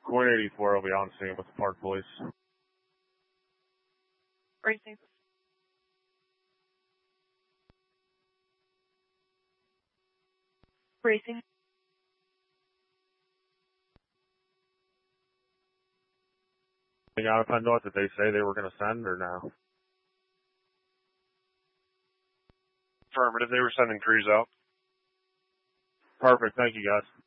Court 84 will be on scene with the Park Police. Racing. Racing. Out of Penn North, did they say they were going to send or no? Affirmative, they were sending crews out. Perfect, thank you guys.